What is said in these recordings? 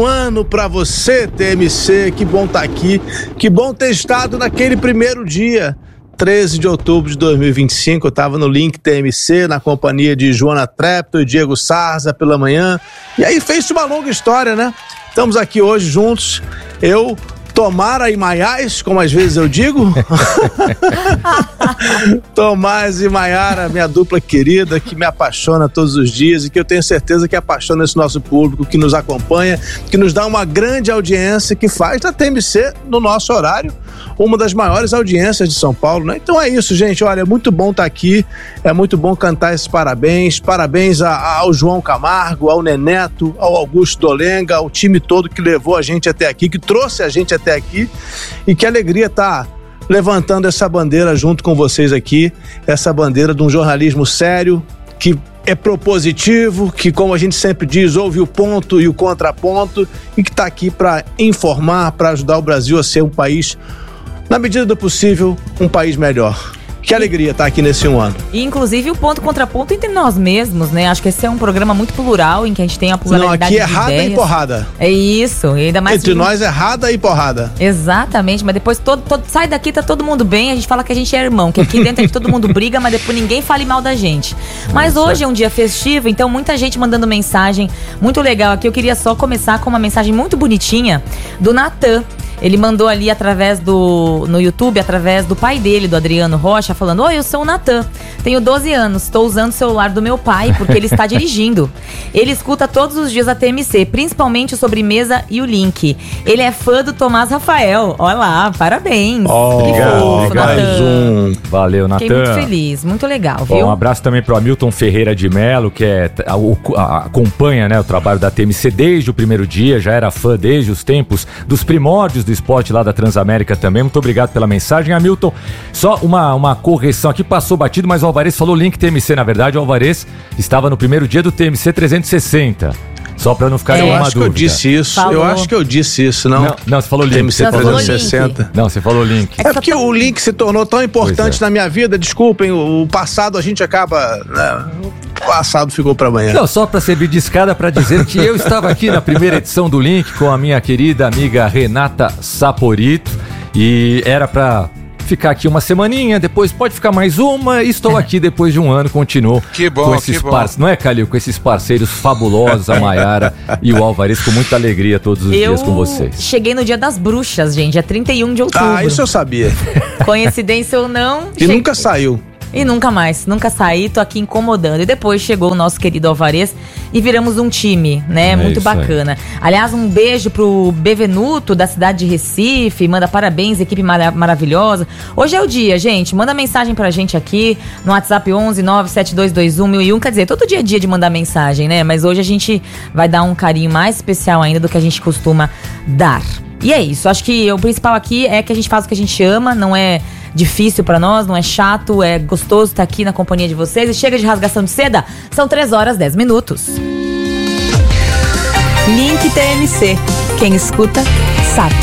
Ano pra você, TMC, que bom estar aqui, que bom ter estado naquele primeiro dia, 13 de outubro de 2025, eu estava no Link TMC, na companhia de Joana Trepto e Diego Sarza pela manhã, e aí fez-se uma longa história, né? Estamos aqui hoje juntos, eu, Tomara e Maiás, como às vezes eu digo. Tomás e Maiara, minha dupla querida, que me apaixona todos os dias e que eu tenho certeza que apaixona esse nosso público, que nos acompanha, que nos dá uma grande audiência, que faz da TMC, no nosso horário, uma das maiores audiências de São Paulo, né? Então é isso, gente, olha, é muito bom estar aqui, é muito bom cantar esses parabéns ao João Camargo, ao Neneto, ao Augusto Dolenga, ao time todo que levou a gente até aqui, que trouxe a gente até aqui, e que alegria estar levantando essa bandeira junto com vocês aqui, essa bandeira de um jornalismo sério, que é propositivo, que, como a gente sempre diz, ouve o ponto e o contraponto, e que está aqui para informar, para ajudar o Brasil a ser um país, na medida do possível, um país melhor. Que alegria estar aqui nesse ano. E, inclusive, o ponto contraponto entre nós mesmos, né? Acho que esse é um programa muito plural, em que a gente tem a pluralidade de ideias. Não, aqui é rada e porrada. É isso, e ainda mais... Entre nós é rada e porrada. Exatamente, mas depois sai daqui, tá todo mundo bem, a gente fala que a gente é irmão, que aqui dentro todo mundo briga, mas depois ninguém fale mal da gente. Mas hoje é um dia festivo, então muita gente mandando mensagem muito legal aqui. Eu queria só começar com uma mensagem muito bonitinha do Natan. Ele mandou ali no YouTube, através do pai dele, do Adriano Rocha, falando: oi, eu sou o Natan, tenho 12 anos, estou usando o celular do meu pai porque ele está dirigindo. Ele escuta todos os dias a TMC, principalmente o Sobremesa e o Link. Ele é fã do Tomás Rafael. Olha lá, parabéns. Obrigado, Natan. Valeu, Natan. Fiquei muito feliz, muito legal, viu? Um abraço também pro Hamilton Ferreira de Melo, que acompanha, né, o trabalho da TMC desde o primeiro dia, já era fã desde os tempos dos primórdios do esporte lá da Transamérica também. Muito obrigado pela mensagem, Hamilton. Só uma correção aqui, passou batido, mas o Alvarez falou Link TMC. Na verdade, o Alvarez estava no primeiro dia do TMC 360. Só pra não ficar nenhuma dúvida. Eu acho que eu disse isso, não? Não, você falou Link. TMC 360. Não, você falou Link. É porque o Link se tornou tão importante na minha vida, desculpem, o passado a gente acaba... O passado ficou pra amanhã. Não, só pra servir de escada pra dizer que eu estava aqui na primeira edição do Link com a minha querida amiga Renata Saporito, e era pra ficar aqui uma semaninha, depois pode ficar mais uma, e estou aqui depois de um ano, continuo com esses parceiros, não é, Calil? Com esses parceiros fabulosos, a Maiara e o Alvarez, com muita alegria todos os dias com vocês. Cheguei no dia das bruxas, gente, é 31 de outubro. Ah, isso eu sabia. Coincidência ou não. E nunca saiu. E nunca saí, tô aqui incomodando. E depois chegou o nosso querido Alvarez e viramos um time, né? Muito bacana. Aliás, um beijo pro Bevenuto, da cidade de Recife. Manda parabéns, equipe maravilhosa. Hoje é o dia, gente. Manda mensagem pra gente aqui no WhatsApp 11 97221 1001. Quer dizer, todo dia é dia de mandar mensagem, né? Mas hoje a gente vai dar um carinho mais especial ainda do que a gente costuma dar. E é isso. Acho que o principal aqui é que a gente faz o que a gente ama, não é difícil pra nós, não é chato, é gostoso estar aqui na companhia de vocês. E chega de rasgação de seda, são 3h10. Link TMC, quem escuta sabe.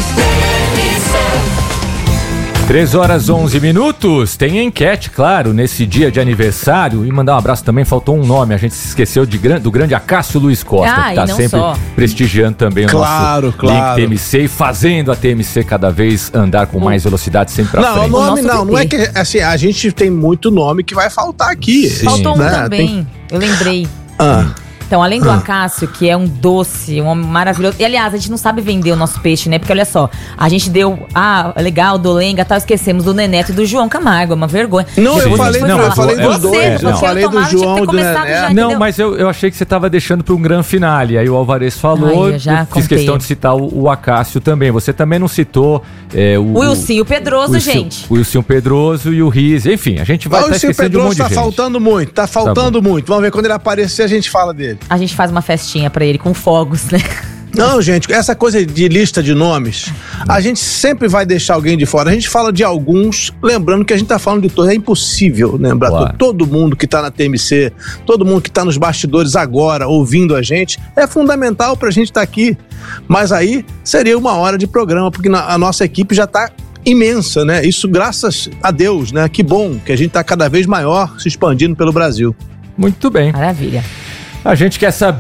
3h11. Tem enquete, claro, nesse dia de aniversário. E mandar um abraço também, faltou um nome. A gente se esqueceu do grande Acácio Luiz Costa, que tá sempre prestigiando também o nosso Link TMC e fazendo a TMC cada vez andar com mais velocidade sempre pra frente. Não é que assim, a gente tem muito nome que vai faltar aqui. Faltou um também, eu lembrei. Então, além do Acácio, que é um doce, um homem maravilhoso. E, aliás, a gente não sabe vender o nosso peixe, né? Porque, olha só, a gente deu, legal, do Lenga, tal, esquecemos do Neneto e do João Camargo, é uma vergonha. Não, eu falei dos dois. Eu falei do João e do Neneto. Não, mas eu achei que você estava deixando para um grande finale. Aí o Alvarez falou, eu fiz questão de citar o Acácio também. Você também não citou o Wilsinho Pedroso, gente. O Wilsinho Pedroso e o Riz. Enfim, a gente vai estar esquecendo de um monte de gente. Tá faltando muito. Vamos ver, quando ele aparecer, a gente fala dele. A gente faz uma festinha pra ele com fogos, né? Não, gente, essa coisa de lista de nomes, a gente sempre vai deixar alguém de fora. A gente fala de alguns, lembrando que a gente tá falando de todos. É impossível lembrar todo mundo que tá na TMC, todo mundo que tá nos bastidores agora, ouvindo a gente. É fundamental pra gente estar aqui. Mas aí seria uma hora de programa, porque a nossa equipe já tá imensa, né? Isso graças a Deus, né? Que bom que a gente tá cada vez maior, se expandindo pelo Brasil. Muito bem. Maravilha. A gente quer saber,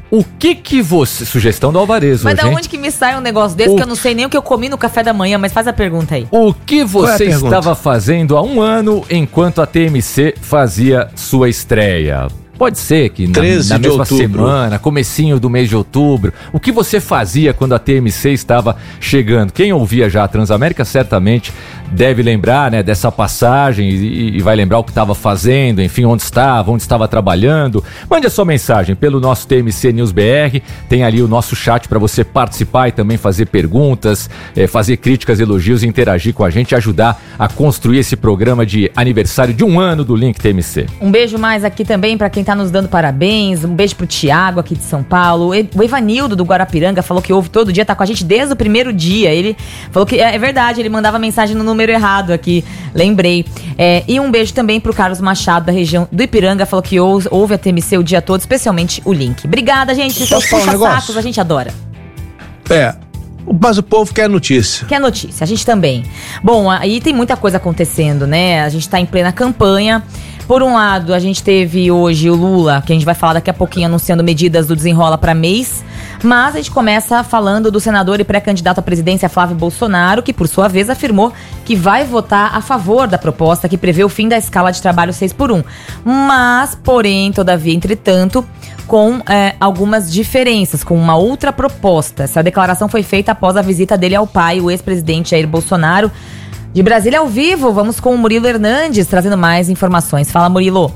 O que você... Sugestão do Alvarez Mas hoje, da onde que me sai um negócio desse que eu não sei nem o que eu comi no café da manhã, mas faz a pergunta aí. O que você estava fazendo há um ano enquanto a TMC fazia sua estreia? Pode ser que na mesma semana, comecinho do mês de outubro. O que você fazia quando a TMC estava chegando? Quem ouvia já a Transamérica certamente deve lembrar, né, dessa passagem e vai lembrar o que estava fazendo, enfim, onde estava trabalhando. Mande a sua mensagem pelo nosso TMC News BR. Tem ali o nosso chat para você participar e também fazer perguntas, fazer críticas, elogios, interagir com a gente, ajudar a construir esse programa de aniversário de um ano do Link TMC. Um beijo mais aqui também para quem tá nos dando parabéns. Um beijo pro Thiago aqui de São Paulo. O Evanildo do Guarapiranga falou que ouve todo dia, tá com a gente desde o primeiro dia. Ele falou que é verdade, ele mandava mensagem no número errado aqui, lembrei. E um beijo também pro Carlos Machado da região do Ipiranga, falou que ouve a TMC o dia todo, especialmente o Link. Obrigada, gente. Seus puxa-sacos a gente adora. Mas o povo quer notícia. Quer notícia, a gente também. Bom, aí tem muita coisa acontecendo, né? A gente tá em plena campanha. Por um lado, a gente teve hoje o Lula, que a gente vai falar daqui a pouquinho, anunciando medidas do Desenrola para mês. Mas a gente começa falando do senador e pré-candidato à presidência Flávio Bolsonaro, que por sua vez afirmou que vai votar a favor da proposta que prevê o fim da escala de trabalho 6x1. Mas, porém, todavia, entretanto, com algumas diferenças, com uma outra proposta. Essa declaração foi feita após a visita dele ao pai, o ex-presidente Jair Bolsonaro. De Brasília ao vivo, vamos com o Murilo Hernandes, trazendo mais informações. Fala, Murilo.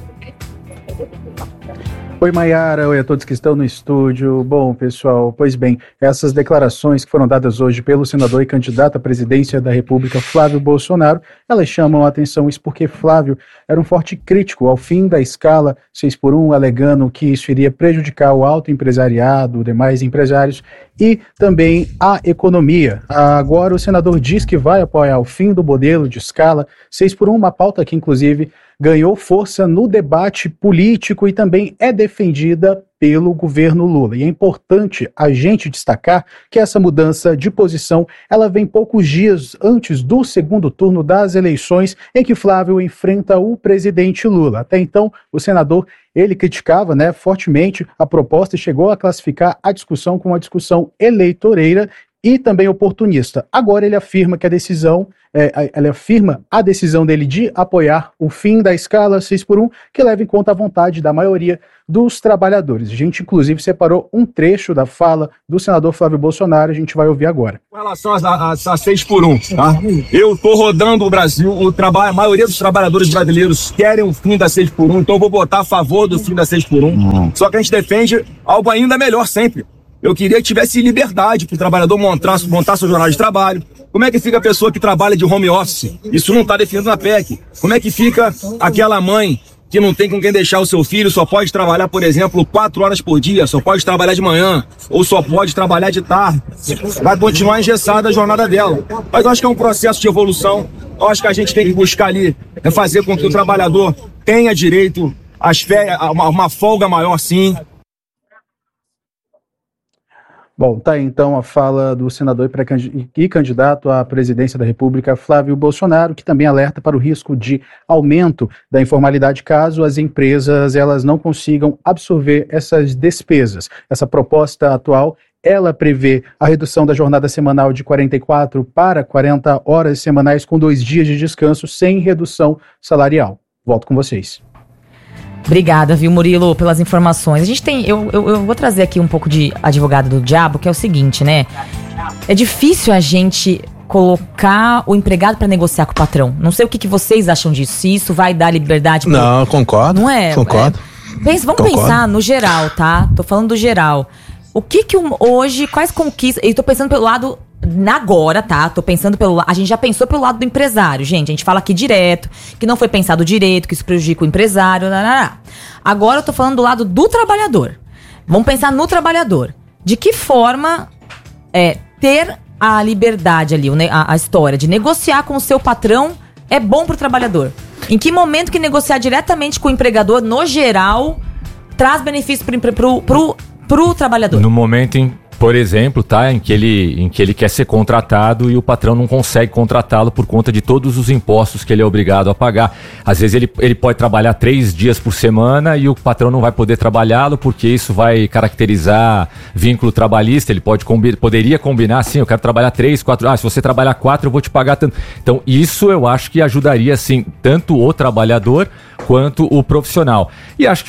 Oi, Maiara. Oi a todos que estão no estúdio. Bom, pessoal, pois bem, essas declarações que foram dadas hoje pelo senador e candidato à presidência da República, Flávio Bolsonaro, elas chamam a atenção, isso porque Flávio era um forte crítico ao fim da escala 6x1, alegando que isso iria prejudicar o autoempresariado, demais empresários e também a economia. Agora o senador diz que vai apoiar o fim do modelo de escala 6x1, uma pauta que inclusive ganhou força no debate político e também é defendida pelo governo Lula. E é importante a gente destacar que essa mudança de posição, ela vem poucos dias antes do segundo turno das eleições, em que Flávio enfrenta o presidente Lula. Até então, o senador, ele criticava, fortemente a proposta e chegou a classificar a discussão como uma discussão eleitoreira e também oportunista. Agora ele afirma que a decisão dele de apoiar o fim da escala 6x1, que leva em conta a vontade da maioria dos trabalhadores. A gente, inclusive, separou um trecho da fala do senador Flávio Bolsonaro, a gente vai ouvir agora. Com relação a 6x1, tá? Eu estou rodando o Brasil, a maioria dos trabalhadores brasileiros querem o fim da 6x1, então eu vou votar a favor do fim da 6x1. Só que a gente defende algo ainda melhor sempre. Eu queria que tivesse liberdade para o trabalhador montar sua jornada de trabalho. Como é que fica a pessoa que trabalha de home office? Isso não está definido na PEC. Como é que fica aquela mãe que não tem com quem deixar o seu filho, só pode trabalhar, por exemplo, 4 horas por dia, só pode trabalhar de manhã, ou só pode trabalhar de tarde? Vai continuar engessada a jornada dela. Mas eu acho que é um processo de evolução. Eu acho que a gente tem que buscar ali, fazer com que o trabalhador tenha direito às férias, a uma folga maior, sim. Bom, tá aí então a fala do senador e candidato à presidência da República, Flávio Bolsonaro, que também alerta para o risco de aumento da informalidade caso as empresas elas não consigam absorver essas despesas. Essa proposta atual, ela prevê a redução da jornada semanal de 44 para 40 horas semanais com 2 dias de descanso sem redução salarial. Volto com vocês. Obrigada, viu, Murilo, pelas informações. A gente tem, eu vou trazer aqui um pouco de advogado do diabo, que é o seguinte, né? É difícil a gente colocar o empregado para negociar com o patrão. Não sei o que vocês acham disso, se isso vai dar liberdade. Não, concordo. Não é? Concordo. Vamos pensar no geral, tá? Tô falando do geral. O que hoje, quais conquistas... Eu tô pensando pelo lado... Agora, tá? Tô pensando a gente já pensou pelo lado do empresário, gente. A gente fala aqui direto, que não foi pensado direito, que isso prejudica o empresário. Agora eu tô falando do lado do trabalhador. Vamos pensar no trabalhador. De que forma ter a liberdade ali, a história de negociar com o seu patrão é bom pro trabalhador? Em que momento que negociar diretamente com o empregador, no geral, traz benefício pro trabalhador? No momento Por exemplo, tá? Em que ele quer ser contratado e o patrão não consegue contratá-lo por conta de todos os impostos que ele é obrigado a pagar. Às vezes ele pode trabalhar 3 dias por semana e o patrão não vai poder trabalhá-lo porque isso vai caracterizar vínculo trabalhista. Ele poderia combinar assim, eu quero trabalhar 3, 4, se você trabalhar 4 eu vou te pagar tanto. Então isso eu acho que ajudaria assim, tanto o trabalhador quanto o profissional. E acho que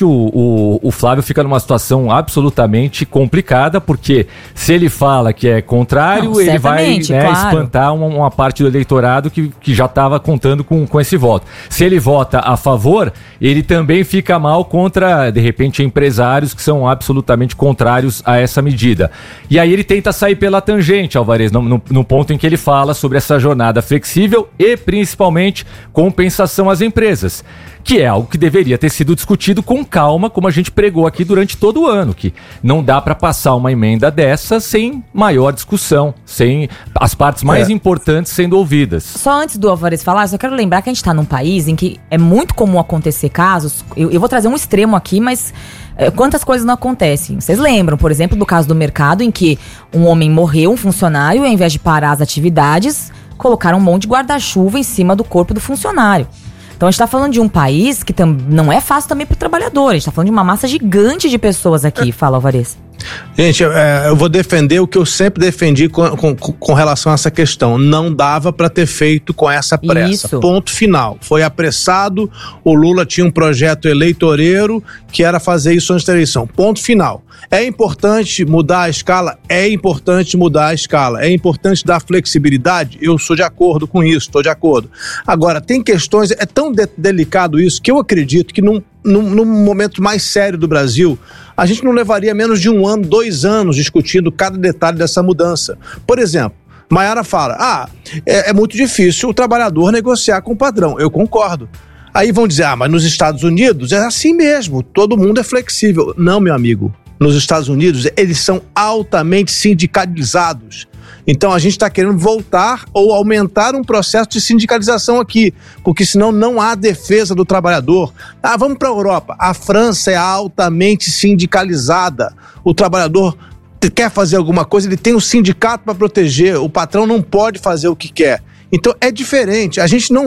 o Flávio fica numa situação absolutamente complicada, porque se ele fala que é contrário, ele vai claro, espantar uma parte do eleitorado que já estava contando com esse voto. Se ele vota a favor, ele também fica mal contra, de repente, empresários que são absolutamente contrários a essa medida. E aí ele tenta sair pela tangente, Alvarez, no ponto em que ele fala sobre essa jornada flexível e, principalmente, compensação às empresas, que é algo que deveria ter sido discutido com calma, como a gente pregou aqui durante todo o ano, que não dá para passar uma emenda dessa sem maior discussão, sem as partes mais importantes sendo ouvidas. Só antes do Alvarez falar, eu só quero lembrar que a gente está num país em que é muito comum acontecer casos, eu vou trazer um extremo aqui, mas quantas coisas não acontecem? Vocês lembram, por exemplo, do caso do mercado, em que um homem morreu, um funcionário, e ao invés de parar as atividades, colocaram um monte de guarda-chuva em cima do corpo do funcionário. Então a gente tá falando de um país que não é fácil também pro trabalhador. A gente tá falando de uma massa gigante de pessoas aqui. Fala, Alvarez. Gente, eu vou defender o que eu sempre defendi com relação a essa questão. Não dava para ter feito com essa pressa. Isso. Ponto final. Foi apressado, o Lula tinha um projeto eleitoreiro que era fazer isso antes da eleição. Ponto final. É importante mudar a escala? É importante mudar a escala. É importante dar flexibilidade? Eu sou de acordo com isso, estou de acordo. Agora, tem questões, é tão delicado isso, que eu acredito que num momento mais sério do Brasil, a gente não levaria menos de 1 ano, 2 anos discutindo cada detalhe dessa mudança. Por exemplo, Maiara fala, é muito difícil o trabalhador negociar com o patrão. Eu concordo. Aí vão dizer, mas nos Estados Unidos é assim mesmo, todo mundo é flexível. Não, meu amigo, nos Estados Unidos eles são altamente sindicalizados. Então a gente está querendo voltar ou aumentar um processo de sindicalização aqui, porque senão não há defesa do trabalhador. Vamos para a Europa. A França é altamente sindicalizada. O trabalhador quer fazer alguma coisa, ele tem um sindicato para proteger, o patrão não pode fazer o que quer. Então é diferente, a gente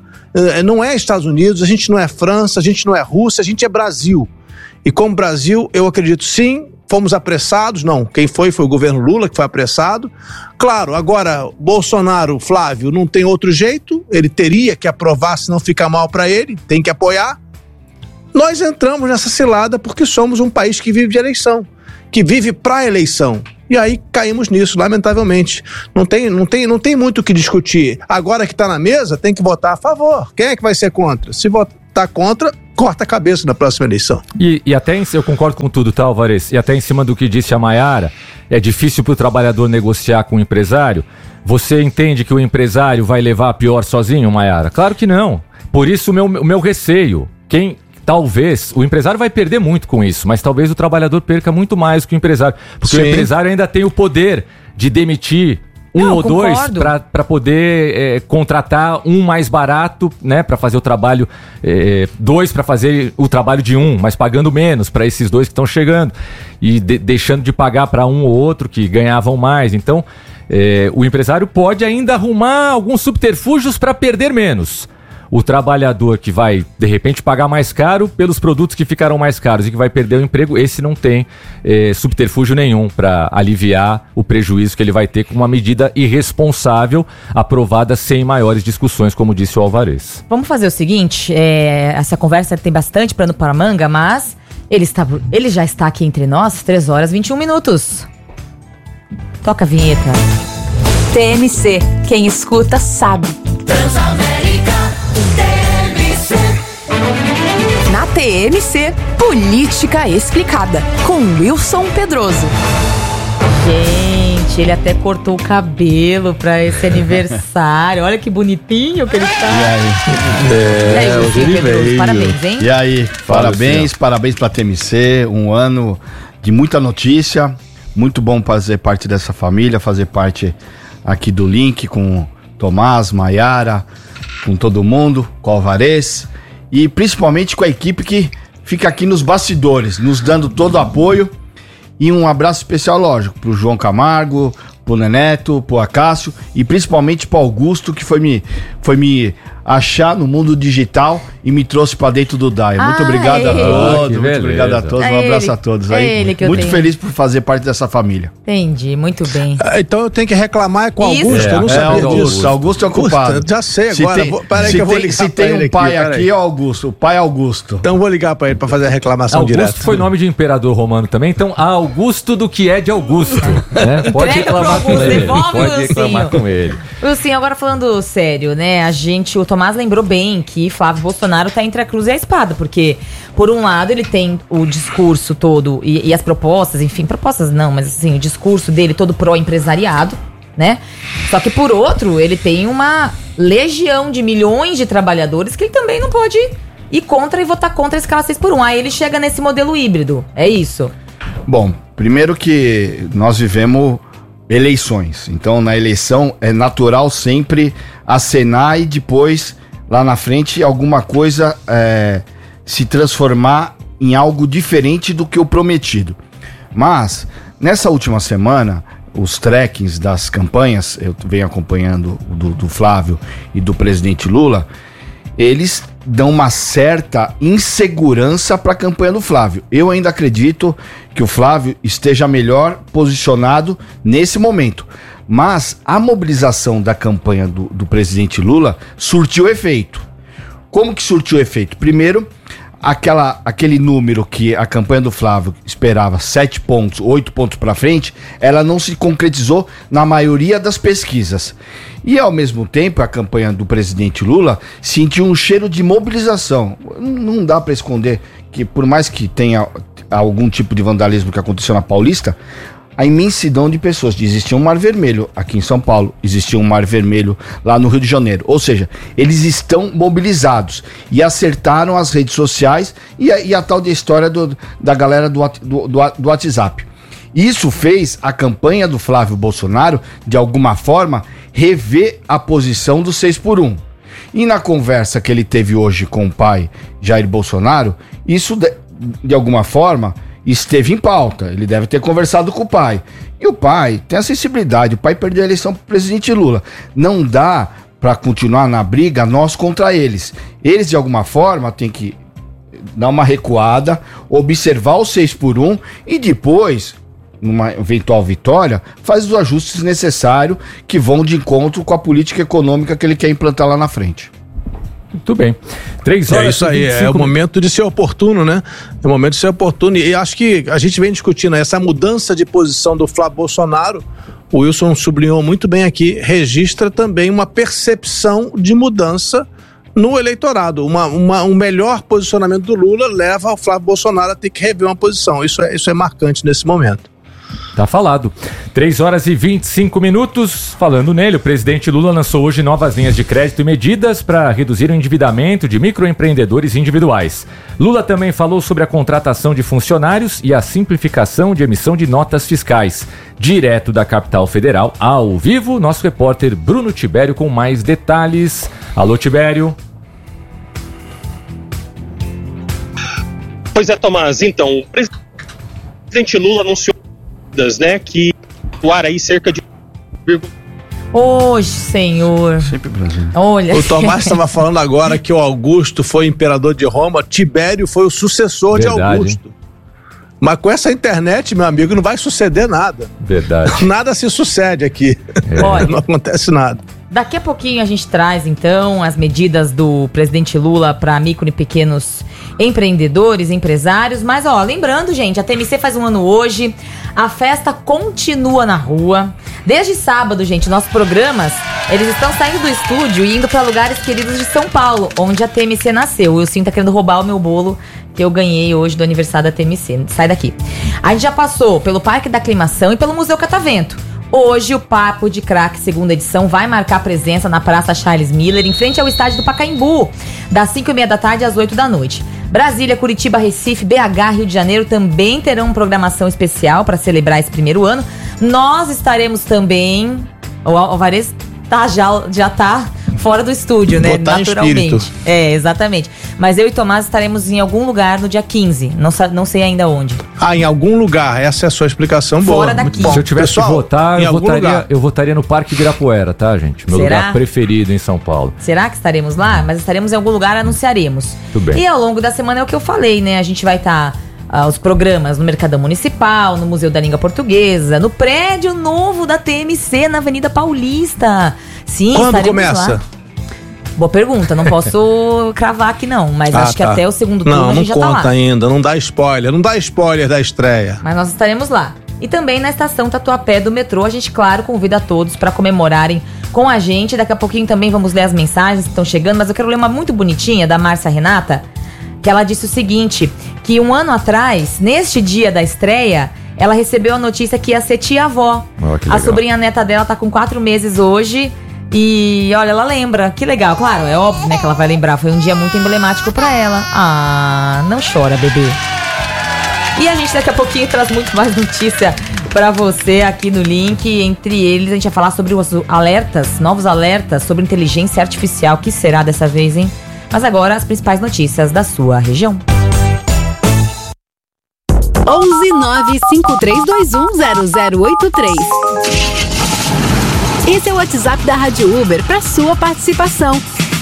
não é Estados Unidos, a gente não é França, a gente não é Rússia, a gente é Brasil. E como Brasil, eu acredito sim, fomos apressados, não, quem foi o governo Lula que foi apressado. Claro, agora Bolsonaro, Flávio, não tem outro jeito, ele teria que aprovar, senão fica mal para ele, tem que apoiar. Nós entramos nessa cilada porque somos um país que vive de eleição, que vive para eleição. E aí caímos nisso, lamentavelmente. Não tem muito o que discutir. Agora que está na mesa, tem que votar a favor. Quem é que vai ser contra? Se votar contra, corta a cabeça na próxima eleição. E até, eu concordo com tudo, tá, Alvarez? E até em cima do que disse a Maiara, é difícil para o trabalhador negociar com o empresário. Você entende que o empresário vai levar a pior sozinho, Maiara? Claro que não. Por isso o meu receio. Talvez, o empresário vai perder muito com isso, mas talvez o trabalhador perca muito mais que o empresário. Porque o empresário ainda tem o poder de demitir ou dois para poder contratar um mais barato, né, para fazer o trabalho, 2 para fazer o trabalho de 1, mas pagando menos para esses 2 que estão chegando e deixando de pagar para um ou outro que ganhavam mais. Então, o empresário pode ainda arrumar alguns subterfúgios para perder menos. O trabalhador que vai, de repente, pagar mais caro pelos produtos que ficaram mais caros e que vai perder o emprego, esse não tem subterfúgio nenhum para aliviar o prejuízo que ele vai ter com uma medida irresponsável, aprovada sem maiores discussões, como disse o Alvarez. Vamos fazer o seguinte, essa conversa tem bastante pano para manga, mas ele já está aqui entre nós, 3h21. Toca a vinheta. TMC, quem escuta sabe. Na TMC, Política Explicada, com Wilson Pedroso. Gente, ele até cortou o cabelo pra esse aniversário. Olha que bonitinho que ele tá. E aí, Wilson Pedroso, parabéns, hein? E aí, parabéns pra TMC, um ano de muita notícia, muito bom fazer parte dessa família, fazer parte aqui do Link com Tomás, Maiara, com todo mundo, com o Alvarez e principalmente com a equipe que fica aqui nos bastidores, nos dando todo o apoio E um abraço especial, lógico, pro João Camargo, pro Neneto, pro Acácio e principalmente pro Augusto, que foi me achar no mundo digital e me trouxe pra dentro do DAI. Muito obrigado a todos, muito obrigado a todos, um abraço a todos aí. Muito feliz por fazer parte dessa família. Entendi, muito bem. Então eu tenho que reclamar com o Augusto, eu não sabia disso. Augusto é o culpado. Já sei agora, peraí que eu vou ligar se tem um pai aqui, é o Augusto, o pai Augusto. Então eu vou ligar pra ele pra fazer a reclamação direta. Augusto foi nome de imperador romano também, então Augusto do que é de Augusto. Né? Pode reclamar com ele. Pode reclamar com ele. Wilson, agora falando sério, né? O Tomás lembrou bem que Flávio Bolsonaro tá entre a cruz e a espada, porque, por um lado, ele tem o discurso todo e as propostas, enfim, propostas não, mas assim, o discurso dele todo pró-empresariado, né? Só que, por outro, ele tem uma legião de milhões de trabalhadores que ele também não pode ir contra e votar contra a escala 6x1. Aí ele chega nesse modelo híbrido, é isso? Bom, primeiro que nós vivemos eleições, então na eleição é natural sempre acenar e depois, lá na frente, alguma coisa se transformar em algo diferente do que o prometido. Mas, nessa última semana, os trackings das campanhas, eu venho acompanhando do Flávio e do presidente Lula, eles dão uma certa insegurança para a campanha do Flávio. Eu ainda acredito que o Flávio esteja melhor posicionado nesse momento. Mas a mobilização da campanha do presidente Lula surtiu efeito. Como que surtiu efeito? Primeiro, aquele número que a campanha do Flávio esperava, 7 pontos, 8 pontos para frente, ela não se concretizou na maioria das pesquisas. E ao mesmo tempo, a campanha do presidente Lula sentiu um cheiro de mobilização. Não dá para esconder que, por mais que tenha algum tipo de vandalismo que aconteceu na Paulista, a imensidão de pessoas. Existia um Mar Vermelho aqui em São Paulo, existia um Mar Vermelho lá no Rio de Janeiro. Ou seja, eles estão mobilizados e acertaram as redes sociais e a tal de história da galera do WhatsApp. Isso fez a campanha do Flávio Bolsonaro, de alguma forma, rever a posição do 6x1. E na conversa que ele teve hoje com o pai Jair Bolsonaro, isso de alguma forma esteve em pauta. Ele deve ter conversado com o pai. E o pai tem a sensibilidade. O pai perdeu a eleição para o presidente Lula. Não dá para continuar na briga nós contra eles. Eles, de alguma forma, têm que dar uma recuada, observar o 6x1 e depois, numa eventual vitória, faz os ajustes necessários que vão de encontro com a política econômica que ele quer implantar lá na frente. Muito bem. 3 horas. É isso aí, é o momento de ser oportuno, né? É o momento de ser oportuno. E acho que a gente vem discutindo essa mudança de posição do Flávio Bolsonaro. O Wilson sublinhou muito bem aqui, registra também uma percepção de mudança no eleitorado. Um melhor posicionamento do Lula leva o Flávio Bolsonaro a ter que rever uma posição. Isso é marcante nesse momento. Tá falado. 3 horas e 25 minutos. Falando nele, o presidente Lula lançou hoje novas linhas de crédito e medidas para reduzir o endividamento de microempreendedores individuais. Lula também falou sobre a contratação de funcionários e a simplificação de emissão de notas fiscais. Direto da capital federal, ao vivo, nosso repórter Bruno Tibério com mais detalhes. Alô, Tibério. Pois é, Tomás. Então, o presidente Lula anunciou que doar aí cerca de... Hoje, senhor. Sempre Brasil. Olha. O Tomás estava falando agora que o Augusto foi imperador de Roma, Tibério foi o sucessor de Augusto. Mas com essa internet, meu amigo, não vai suceder nada. Verdade. Nada se sucede aqui. Não acontece nada. Daqui a pouquinho a gente traz, então, as medidas do presidente Lula para micro e pequenos empreendedores, empresários. Mas, lembrando, gente, a TMC faz um ano hoje. A festa continua na rua. Desde sábado, gente, nossos programas, eles estão saindo do estúdio e indo para lugares queridos de São Paulo, onde a TMC nasceu. O Wilson tá querendo roubar o meu bolo que eu ganhei hoje do aniversário da TMC. Sai daqui. A gente já passou pelo Parque da Aclimação e pelo Museu Catavento. Hoje o Papo de Crack, segunda edição, vai marcar presença na Praça Charles Miller, em frente ao estádio do Pacaembu, das 5h30 da tarde às 8 da noite. Brasília, Curitiba, Recife, BH, Rio de Janeiro também terão programação especial para celebrar esse primeiro ano. Nós estaremos também... O Alvarez já tá fora do estúdio, né? Botar naturalmente. espírito. Exatamente. Mas eu e Tomás estaremos em algum lugar no dia 15. Não sei ainda onde. Em algum lugar. Essa é a sua explicação boa. Fora daqui. Se eu tivesse Pessoal, que votar, em eu algum lugar. votaria no Parque Ibirapuera, tá, gente? Meu Será? lugar preferido em São Paulo. Será que estaremos lá? Mas estaremos em algum lugar, anunciaremos. Tudo bem. E ao longo da semana é o que eu falei, né? A gente vai estar os programas no Mercadão Municipal, no Museu da Língua Portuguesa, no prédio novo da TMC na Avenida Paulista. Sim, Quando estaremos começa? lá. Boa pergunta, não posso cravar aqui não, mas acho que até o segundo turno a gente já tá lá. Não conta ainda, não dá spoiler da estreia. Mas nós estaremos lá. E também na estação Tatuapé do metrô, a gente, claro, convida a todos para comemorarem com a gente. Daqui a pouquinho também vamos ler as mensagens que estão chegando, mas eu quero ler uma muito bonitinha da Márcia Renata, que ela disse o seguinte, que um ano atrás, neste dia da estreia, ela recebeu a notícia que ia ser tia-avó. A sobrinha neta dela tá com 4 meses hoje. E olha, ela lembra, que legal. Claro, é óbvio, né, que ela vai lembrar. Foi um dia muito emblemático pra ela. Não chora, bebê. E a gente daqui a pouquinho traz muito mais notícia pra você aqui no link. Entre eles, a gente vai falar sobre os alertas, novos alertas sobre inteligência artificial. O que será dessa vez, hein? Mas agora, as principais notícias da sua região. 11953210083. Esse é o WhatsApp da Rádio Uber para sua participação.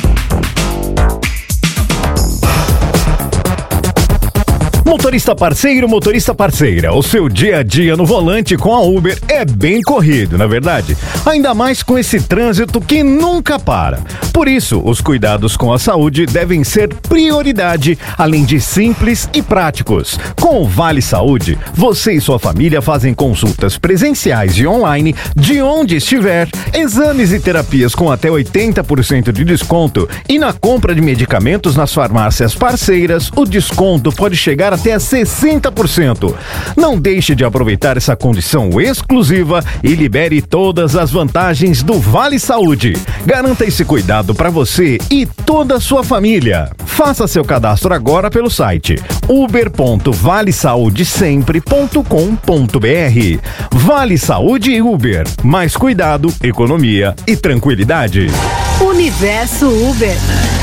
Motorista parceiro, motorista parceira, o seu dia a dia no volante com a Uber é bem corrido, na verdade. Ainda mais com esse trânsito que nunca para. Por isso, os cuidados com a saúde devem ser prioridade, além de simples e práticos. Com o Vale Saúde, você e sua família fazem consultas presenciais e online de onde estiver, exames e terapias com até 80% de desconto e na compra de medicamentos nas farmácias parceiras, o desconto pode chegar até 60%. Não deixe de aproveitar essa condição exclusiva e libere todas as vantagens do Vale Saúde. Garanta esse cuidado para você e toda a sua família. Faça seu cadastro agora pelo site uber.valesaudesempre.com.br. Vale Saúde e Uber. Mais cuidado, economia e tranquilidade. Universo Uber.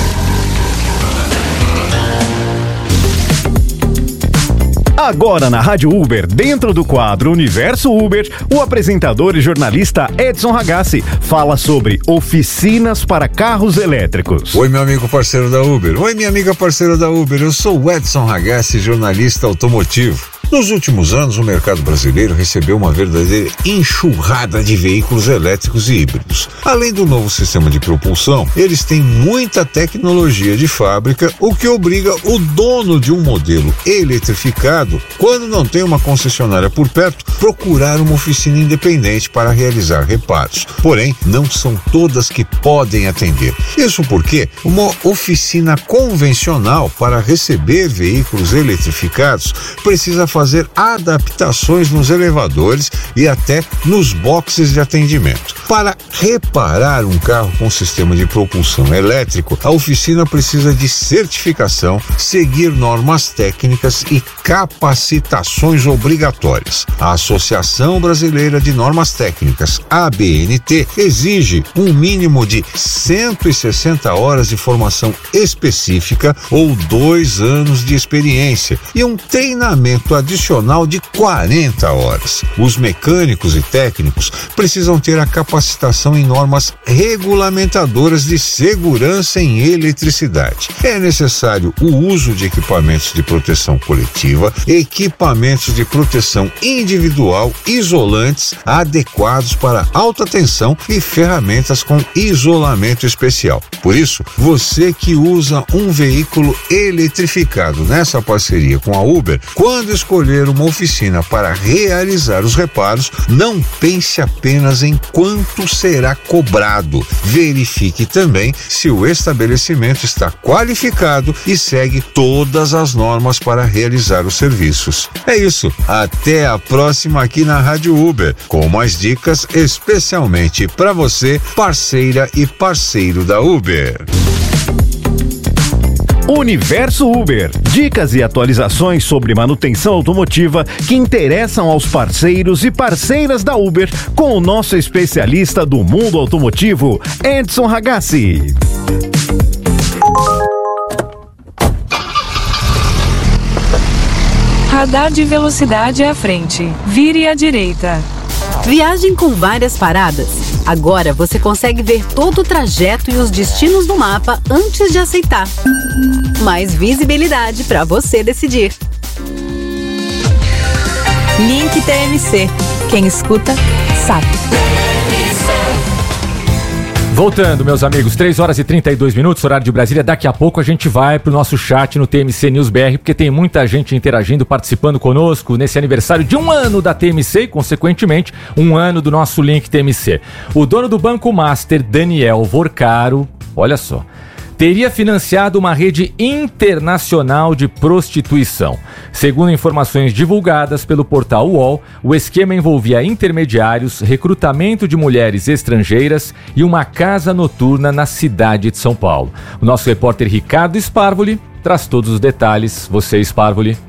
Agora na Rádio Uber, dentro do quadro Universo Uber, o apresentador e jornalista Edson Ragazzi fala sobre oficinas para carros elétricos. Oi, meu amigo parceiro da Uber. Oi, minha amiga parceira da Uber. Eu sou o Edson Ragazzi, jornalista automotivo. Nos últimos anos, o mercado brasileiro recebeu uma verdadeira enxurrada de veículos elétricos e híbridos. Além do novo sistema de propulsão, eles têm muita tecnologia de fábrica, o que obriga o dono de um modelo eletrificado, quando não tem uma concessionária por perto, procurar uma oficina independente para realizar reparos. Porém, não são todas que podem atender. Isso porque uma oficina convencional para receber veículos eletrificados precisa fazer adaptações nos elevadores e até nos boxes de atendimento. Para reparar um carro com sistema de propulsão elétrico, a oficina precisa de certificação, seguir normas técnicas e capacitações obrigatórias. A Associação Brasileira de Normas Técnicas, ABNT, exige um mínimo de 160 horas de formação específica ou 2 anos de experiência e um treinamento adicional de 40 horas. Os mecânicos e técnicos precisam ter a capacitação em normas regulamentadoras de segurança em eletricidade. É necessário o uso de equipamentos de proteção coletiva, equipamentos de proteção individual, isolantes adequados para alta tensão e ferramentas com isolamento especial. Por isso, você que usa um veículo eletrificado nessa parceria com a Uber, quando escolher uma oficina para realizar os reparos, não pense apenas em quanto será cobrado. Verifique também se o estabelecimento está qualificado e segue todas as normas para realizar os serviços. É isso. Até a próxima aqui na Rádio Uber, com mais dicas especialmente para você, parceira e parceiro da Uber. Universo Uber. Dicas e atualizações sobre manutenção automotiva que interessam aos parceiros e parceiras da Uber com o nosso especialista do mundo automotivo, Edson Ragazzi. Radar de velocidade à frente. Vire à direita. Viagem com várias paradas. Agora você consegue ver todo o trajeto e os destinos do mapa antes de aceitar. Mais visibilidade para você decidir. Link TMC. Quem escuta, sabe. Voltando, meus amigos, 3h32, horário de Brasília. Daqui a pouco a gente vai pro nosso chat no TMC News BR, porque tem muita gente interagindo, participando conosco nesse aniversário de 1 ano da TMC e, consequentemente, 1 ano do nosso Link TMC. O dono do Banco Master, Daniel Vorcaro, olha só, teria financiado uma rede internacional de prostituição. Segundo informações divulgadas pelo portal UOL, o esquema envolvia intermediários, recrutamento de mulheres estrangeiras e uma casa noturna na cidade de São Paulo. O nosso repórter Ricardo Sparvoli traz todos os detalhes. Você, Sparvoli.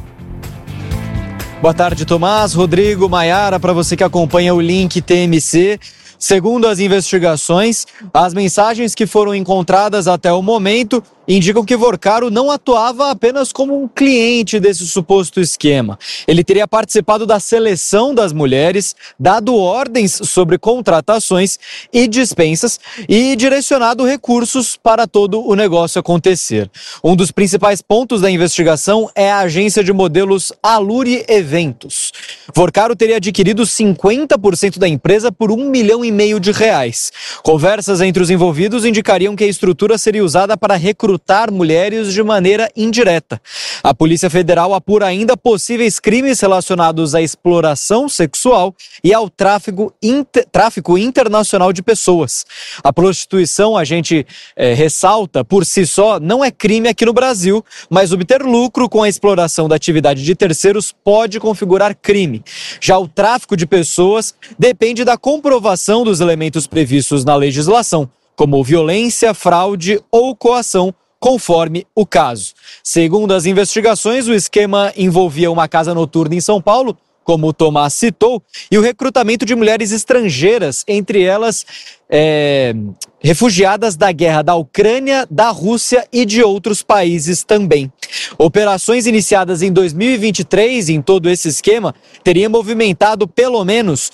Boa tarde, Tomás, Rodrigo, Maiara, para você que acompanha o Link TMC. Segundo as investigações, as mensagens que foram encontradas até o momento indicam que Vorcaro não atuava apenas como um cliente desse suposto esquema. Ele teria participado da seleção das mulheres, dado ordens sobre contratações e dispensas e direcionado recursos para todo o negócio acontecer. Um dos principais pontos da investigação é a agência de modelos Aluri Eventos. Vorcaro teria adquirido 50% da empresa por R$1,5 milhão. Conversas entre os envolvidos indicariam que a estrutura seria usada para recrutar mulheres de maneira indireta. A Polícia Federal apura ainda possíveis crimes relacionados à exploração sexual e ao tráfico internacional de pessoas. A prostituição, a gente ressalta, por si só, não é crime aqui no Brasil, mas obter lucro com a exploração da atividade de terceiros pode configurar crime. Já o tráfico de pessoas depende da comprovação dos elementos previstos na legislação, como violência, fraude ou coação, conforme o caso. Segundo as investigações, o esquema envolvia uma casa noturna em São Paulo, como o Tomás citou, e o recrutamento de mulheres estrangeiras, entre elas refugiadas da guerra da Ucrânia, da Rússia e de outros países também. Operações iniciadas em 2023 em todo esse esquema teriam movimentado pelo menos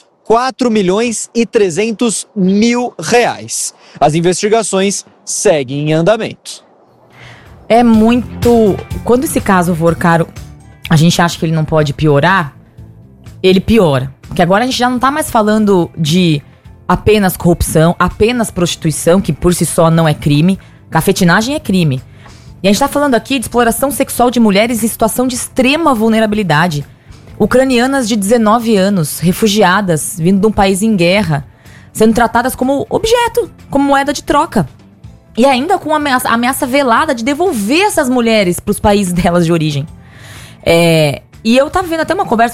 R$4.300.000. As investigações seguem em andamento. É muito... Quando esse caso Vorcaro, a gente acha que ele não pode piorar, ele piora. Porque agora a gente já não tá mais falando de apenas corrupção, apenas prostituição, que por si só não é crime. Cafetinagem é crime. E a gente tá falando aqui de exploração sexual de mulheres em situação de extrema vulnerabilidade. Ucranianas de 19 anos, refugiadas, vindo de um país em guerra, sendo tratadas como objeto, como moeda de troca. E ainda com ameaça velada de devolver essas mulheres para os países delas de origem. E eu tava vendo até uma conversa